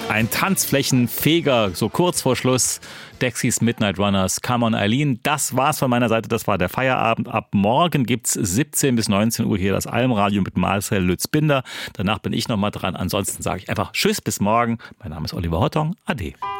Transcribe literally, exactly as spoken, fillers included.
Ein Tanzflächenfeger, so kurz vor Schluss. Dexys Midnight Runners, Come on Eileen. Das war's von meiner Seite, das war der Feierabend. Ab morgen gibt's siebzehn bis neunzehn Uhr hier das Almradio mit Marcel Lütz-Binder. Danach bin ich nochmal dran. Ansonsten sage ich einfach Tschüss, bis morgen. Mein Name ist Oliver Hottong. Ade.